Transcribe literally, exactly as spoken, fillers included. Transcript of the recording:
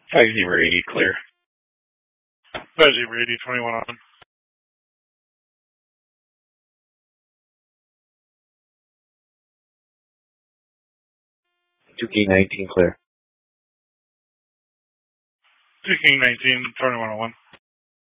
five zero eighty, clear. five zero eighty, twenty-one on. two King nineteen, clear. two King nineteen, twenty-one oh one.